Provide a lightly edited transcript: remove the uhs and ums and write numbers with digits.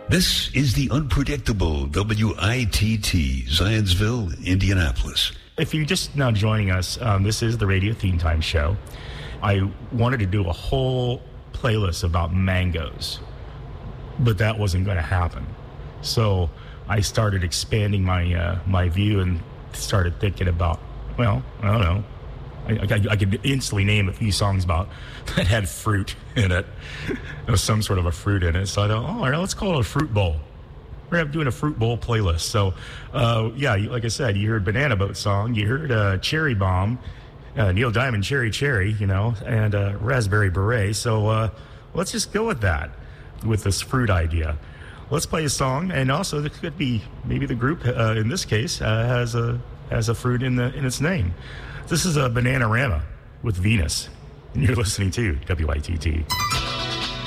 This is the unpredictable WITT, Zionsville, Indianapolis. If you're just now joining us, this is the Radio Theme Time Show. I wanted to do a whole playlist about mangoes, but that wasn't going to happen. So I started expanding my view and started thinking about, well, I don't know. I could instantly name a few songs about that had fruit in it. There was some sort of a fruit in it. So I thought, all right, let's call it a fruit bowl. We're doing a fruit bowl playlist. So, yeah, like I said, you heard Banana Boat Song. You heard Cherry Bomb, Neil Diamond, Cherry Cherry, you know, and Raspberry Beret. So let's just go with that, with this fruit idea. Let's play a song, and also there could be maybe the group in this case has a fruit in its name. This is a Bananarama with Venus, and you're listening to WITT.